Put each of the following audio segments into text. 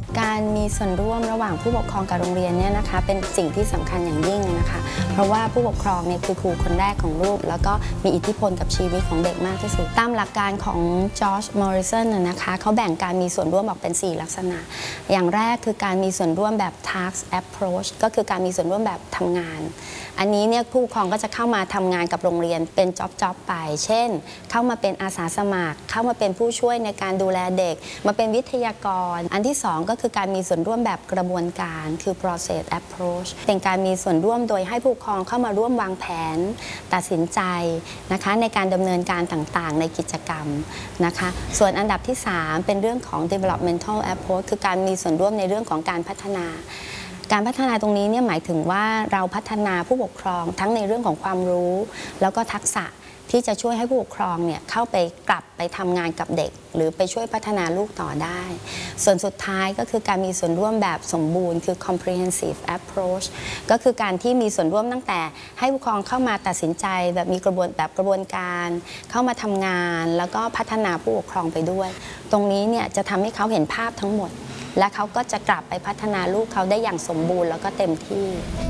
การมีส่วนร่วมระหว่างผู้ปกครองกับโรงเรียนเนี่ยนะคะเป็นสิ่งที่สำคัญอย่างยิ่งนะคะเพราะว่าผู้ปกครองเนี่ยคือครูคนแรกของลูกแล้วก็มีอิทธิพลกับชีวิตของเด็กมากที่สุดตามหลักการของจอร์จมอริสันนะคะเขาแบ่งการมีส่วนร่วมออกเป็น4ลักษณะอย่างแรกคือการมีส่วนร่วมแบบ task approach ก็คือการมีส่วนร่วมแบบทำงานอันนี้เนี่ยผู้ปกครองก็จะเข้ามาทำงานกับโรงเรียนเป็นจ็อบไปเช่นเข้ามาเป็นอาสาสมัครเข้ามาเป็นผู้ช่วยในการดูแลเด็กมาเป็นวิทยากรอันที่2ก็คือการมีส่วนร่วมแบบกระบวนการคือ process approach เป็นการมีส่วนร่วมโดยให้ผู้ปกครองเข้ามาร่วมวางแผนตัดสินใจนะคะในการดำเนินการต่างๆในกิจกรรมนะคะส่วนอันดับที่3เป็นเรื่องของ developmental approach คือการมีส่วนร่วมในเรื่องของการพัฒนาการพัฒนาตรงนี้เนี่ยหมายถึงว่าเราพัฒนาผู้ปกครองทั้งในเรื่องของความรู้แล้วก็ทักษะที่จะช่วยให้ผู้ปกครองเนี่ยเข้าไปกลับไปทำงานกับเด็กหรือไปช่วยพัฒนาลูกต่อได้ส่วนสุดท้ายก็คือการมีส่วนร่วมแบบสมบูรณ์คือ comprehensive approach ก็คือการที่มีส่วนร่วมตั้งแต่ให้ผู้ปกครองเข้ามาตัดสินใจแบบมีกระบวนการเข้ามาทำงานแล้วก็พัฒนาผู้ปกครองไปด้วยตรงนี้เนี่ยจะทำให้เขาเห็นภาพทั้งหมดและเขาก็จะกลับไปพัฒนาลูกเขาได้อย่างสมบูรณ์แล้วก็เต็มที่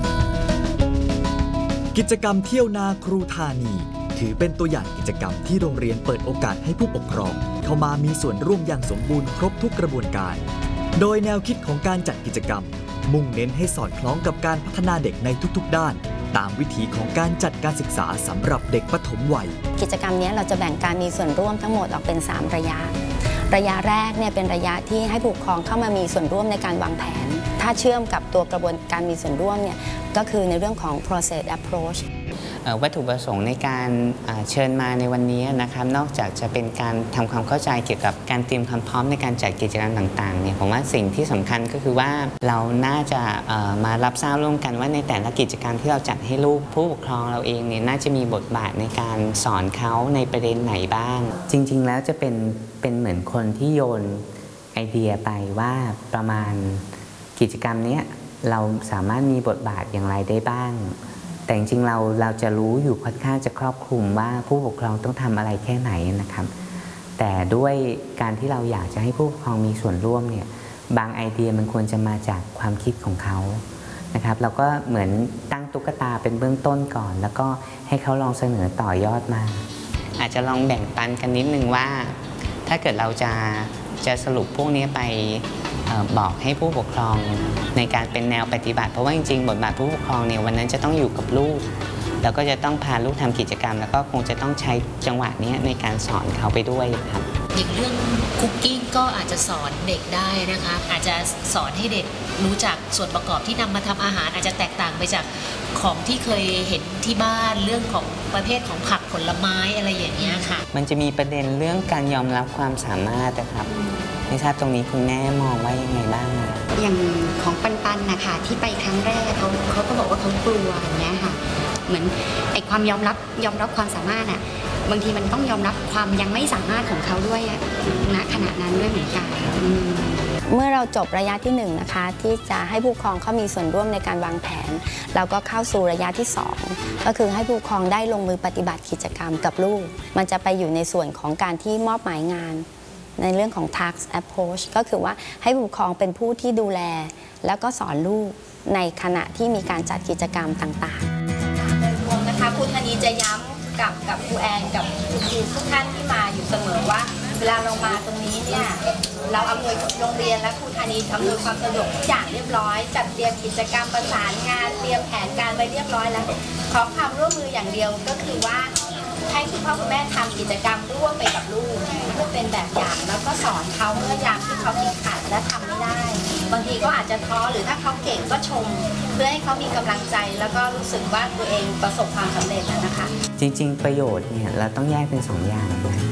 กิจกรรมเที่ยวนาครูธานีถือเป็นตัวอย่างกิจกรรมที่โรงเรียนเปิดโอกาสให้ผู้ปกครองเข้ามามีส่วนร่วมอย่างสมบูรณ์ครบทุกกระบวนการโดยแนวคิดของการจัดกิจกรรมมุ่งเน้นให้สอดคล้องกับการพัฒนาเด็กในทุกๆด้านตามวิถีของการจัดการศึกษาสำหรับเด็กปฐมวัยกิจกรรมนี้เราจะแบ่งการมีส่วนร่วมทั้งหมดออกเป็น3ระยะแรกเนี่ยเป็นระยะที่ให้ผู้ปกครองเข้ามามีส่วนร่วมในการวางแผนถ้าเชื่อมกับตัวกระบวนการมีส่วนร่วมเนี่ยก็คือในเรื่องของ process approach วัตถุประสงค์ในการเชิญมาในวันนี้นะครับนอกจากจะเป็นการทำความเข้าใจเกี่ยวกับการเตรียมความพร้อมในการจัดกิจกรรมต่างๆเนี่ยผมว่าสิ่งที่สำคัญก็คือว่าเราน่าจะมารับทราบร่วมกันว่าในแต่ละกิจกรรมที่เราจัดให้ลูกผู้ปกครองเราเองเนี่ยน่าจะมีบทบาทในการสอนเขาในประเด็นไหนบ้างจริงๆแล้วจะเป็นเหมือนคนที่โยนไอเดียไปว่าประมาณกิจกรรมนี้เราสามารถมีบทบาทอย่างไรได้บ้างแต่จริงๆเราจะรู้อยู่ค่อนข้างจะครอบคลุมว่าผู้ปกครองต้องทำอะไรแค่ไหนนะครับแต่ด้วยการที่เราอยากจะให้ผู้ปกครองมีส่วนร่วมเนี่ยบางไอเดียมันควรจะมาจากความคิดของเขานะครับเราก็เหมือนตั้งตุ๊กตาเป็นเบื้องต้นก่อนแล้วก็ให้เขาลองเสนอต่อยอดมาอาจจะลองแบ่งปันกันนิดนึงว่าถ้าเกิดเราจะสรุปพวกนี้ไปบอกให้ผู้ปกครองในการเป็นแนวปฏิบัติเพราะว่าจริงๆบทบาทผู้ปกครองเนี่ยวันนั้นจะต้องอยู่กับลูกแล้วก็จะต้องพาลูกทำกิจกรรมแล้วก็คงจะต้องใช้จังหวะนี้ในการสอนเขาไปด้วยครับอย่างเรื่องคุกกิ้งก็อาจจะสอนเด็กได้นะคะอาจจะสอนให้เด็กรู้จักส่วนประกอบที่นำมาทำอาหารอาจจะแตกต่างไปจากของที่เคยเห็นที่บ้านเรื่องของประเภทของผักผลไม้อะไรอย่างเงี้ยค่ะมันจะมีประเด็นเรื่องการยอมรับความสามารถนะครับไม่ทราบตรงนี้คุณแม่มองว่ายังไงบ้างอย่างของปันนะคะที่ไปครั้งแรกเขาก็บอกว่าเขากลัวอย่างเงี้ยค่ะเหมือนไอ้ความยอมรับความสามารถอะบางทีมันต้องยอมรับความยังไม่สามารถของเขาด้วยณขณะนั้นด้วยเหมือนกันเมื่อเราจบระยะที่1นะคะที่จะให้ผู้ปกครองเขามีส่วนร่วมในการวางแผนเราก็เข้าสู่ระยะที่2ก็คือให้ผู้ปกครองได้ลงมือปฏิบัติกิจกรรมกับลูกมันจะไปอยู่ในส่วนของการที่มอบหมายงานในเรื่องของ task approach ก็คือว่าให้ผู้ปกครองเป็นผู้ที่ดูแลแล้วก็สอนลูกในขณะที่มีการจัดกิจกรรมต่างๆโดยรวมนะคะครูธนีจะย้ำกับครูแอนกับคุณครูทุกท่านที่มาอยู่เสมอว่าเวลาเรามาตรงนี้เนี่ยเราอำนวยโรงเรียนและครูธนีอำนวยความสะดวกทุกอย่างเรียบร้อยจัดเตรียมกิจกรรมประสานงานเตรียมแผนการไว้เรียบร้อยแล้วขอความร่วมมืออย่างเดียวก็คือว่าให้คุณพ่อคุณแม่ทำกิจกรรมร่วมไปกับลูกเพื่อเป็นแบบอย่างแล้วก็สอนเขาเมื่อยามที่เขาติดขัดและทำไม่ได้บางทีก็อาจจะท้อหรือถ้าเขาเก่งก็ชมเพื่อให้เขามีกำลังใจแล้วก็รู้สึกว่าตัวเองประสบความสำเร็จนะคะจริงๆประโยชน์เนี่ยเราต้องแยกเป็น2 อย่างนะ